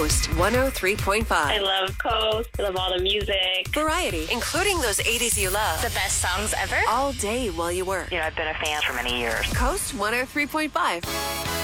Coast 103.5. I love Coast. I love all the music. Variety, including those 80s you love. The best songs ever. All day while you work. I've been a fan for many years. Coast 103.5.